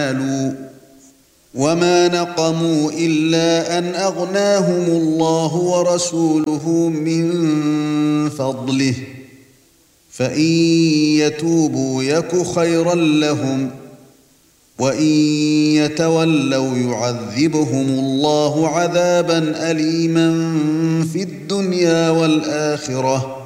وما نقموا إلا أن أغناهم الله ورسوله من فضله فإن يتوبوا يك خيرا لهم وإن يتولوا يعذبهم الله عذابا أليما في الدنيا والآخرة